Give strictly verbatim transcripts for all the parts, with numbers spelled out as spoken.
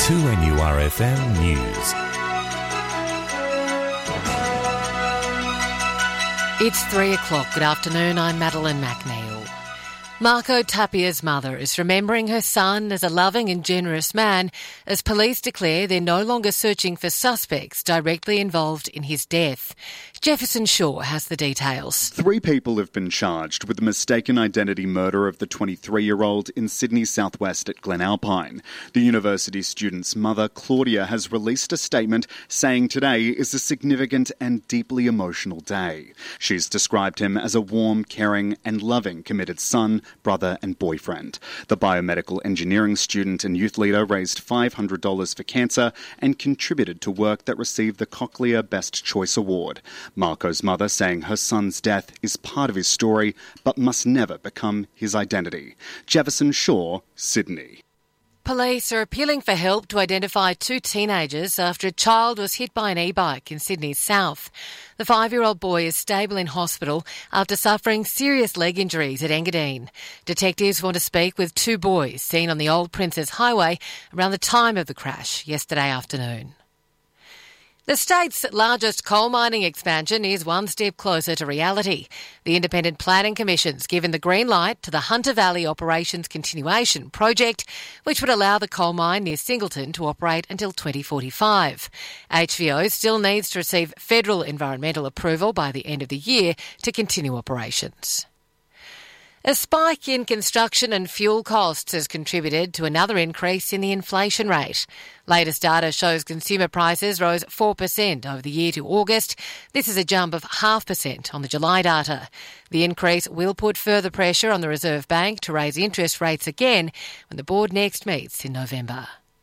two N U R F M News. It's three o'clock. Good afternoon. I'm Madeline McNeil. Marco Tapia's mother is remembering her son as a loving and generous man as police declare they're no longer searching for suspects directly involved in his death. Jefferson Shaw has the details. Three people have been charged with the mistaken identity murder of the twenty-three-year-old in Sydney's southwest at Glen Alpine. The university student's mother, Claudia, has released a statement saying today is a significant and deeply emotional day. She's described him as a warm, caring and loving committed son, brother and boyfriend. The biomedical engineering student and youth leader raised five hundred dollars for cancer and contributed to work that received the Cochlear Best Choice Award. Marco's mother saying her son's death is part of his story but must never become his identity. Jefferson Shaw, Sydney. Police are appealing for help to identify two teenagers after a child was hit by an e-bike in Sydney's south. The five-year-old boy is stable in hospital after suffering serious leg injuries at Engadine. Detectives want to speak with two boys seen on the Old Princess Highway around the time of the crash yesterday afternoon. The state's largest coal mining expansion is one step closer to reality. The Independent Planning Commission's given the green light to the Hunter Valley Operations Continuation Project, which would allow the coal mine near Singleton to operate until twenty forty-five. H V O still needs to receive federal environmental approval by the end of the year to continue operations. A spike in construction and fuel costs has contributed to another increase in the inflation rate. Latest data shows consumer prices rose four percent over the year to August. This is a jump of half percent on the July data. The increase will put further pressure on the Reserve Bank to raise interest rates again when the board next meets in November.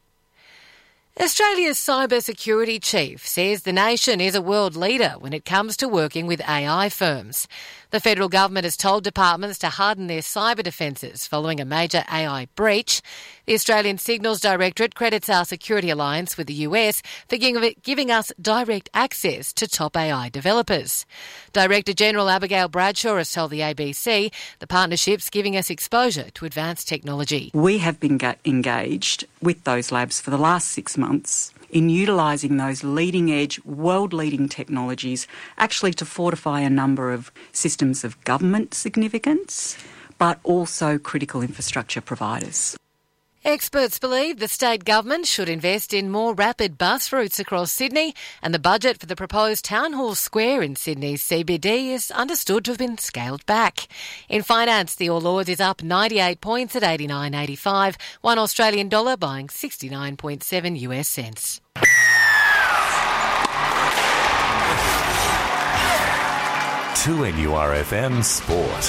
Australia's cyber security chief says the nation is a world leader when it comes to working with A I firms. The federal government has told departments to harden their cyber defences following a major A I breach. The Australian Signals Directorate credits our security alliance with the U S for giving us direct access to top A I developers. Director General Abigail Bradshaw has told the A B C the partnership's giving us exposure to advanced technology. We have been engaged with those labs for the last six months in utilising those leading-edge, world-leading technologies actually to fortify a number of systems of government significance, but also critical infrastructure providers. Experts believe the state government should invest in more rapid bus routes across Sydney, and the budget for the proposed Town Hall Square in Sydney's C B D is understood to have been scaled back. In finance, the All Ords is up ninety-eight points at eighty-nine eighty-five, one Australian dollar buying sixty-nine point seven U S cents. two N U R F M Sport.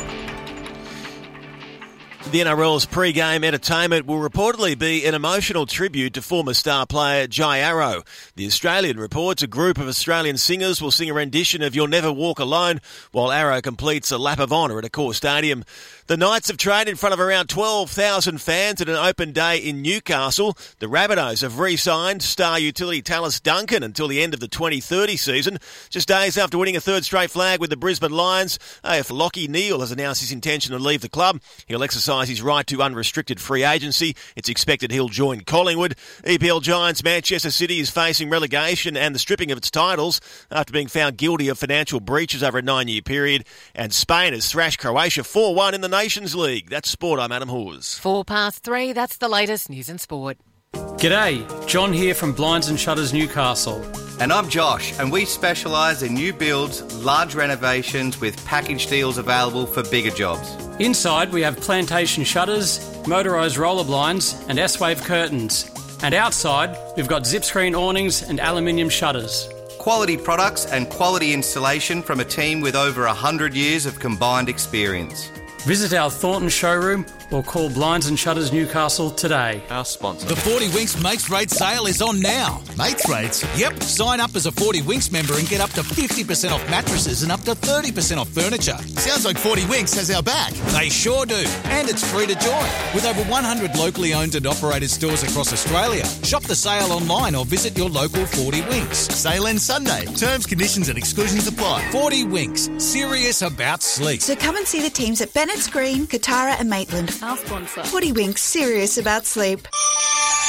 The N R L's pre-game entertainment will reportedly be an emotional tribute to former star player Jai Arrow. The Australian reports a group of Australian singers will sing a rendition of You'll Never Walk Alone while Arrow completes a lap of honour at Accor Stadium. The Knights have trained in front of around twelve thousand fans at an open day in Newcastle. The Rabbitohs have re-signed star utility Tallis Duncan until the end of the twenty thirty season. Just days after winning a third straight flag with the Brisbane Lions, A F Lachie Neale has announced his intention to leave the club. He'll exercise his right to unrestricted free agency. It's expected he'll join Collingwood. E P L giants Manchester City is facing relegation and the stripping of its titles after being found guilty of financial breaches over a nine-year period. And Spain has thrashed Croatia four one in the Nations League. That's sport. I'm Adam Hawes. Four past three, that's the latest news and sport. G'day, John here from Blinds and Shutters Newcastle. And I'm Josh, and we specialise in new builds, large renovations with package deals available for bigger jobs. Inside we have plantation shutters, motorised roller blinds and S-Wave curtains. And outside we've got zip screen awnings and aluminium shutters. Quality products and quality installation from a team with over one hundred years of combined experience. Visit our Thornton showroom or call Blinds and Shutters Newcastle today. Our sponsor. The forty Winks Mates Rate sale is on now. Mates Rates? Yep. Sign up as a forty Winks member and get up to fifty percent off mattresses and up to thirty percent off furniture. Sounds like forty Winks has our back. They sure do. And it's free to join. With over one hundred locally owned and operated stores across Australia. Shop the sale online or visit your local forty Winks. Sale ends Sunday. Terms, conditions and exclusions apply. forty Winks. Serious about sleep. So come and see the teams at Bennett's Green, Katara and Maitland. Our sponsor. forty Winks, serious about sleep.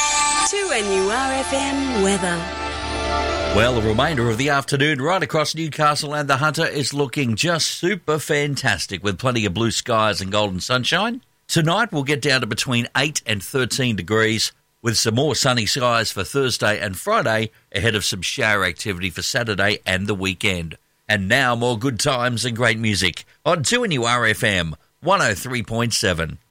two N U R F M weather. Well, the remainder of the afternoon right across Newcastle and the Hunter is looking just super fantastic with plenty of blue skies and golden sunshine. Tonight we'll get down to between eight and thirteen degrees with some more sunny skies for Thursday and Friday ahead of some shower activity for Saturday and the weekend. And now more good times and great music on two N U R F M one oh three point seven.